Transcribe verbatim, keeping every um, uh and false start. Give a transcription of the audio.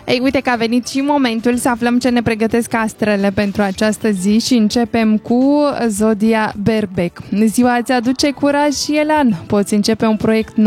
Ei, uite că a venit și momentul să aflăm ce ne pregătesc astrele pentru această zi și începem cu zodia Berbec. Ziua îți aduce curaj și elan. Poți începe un proiect nou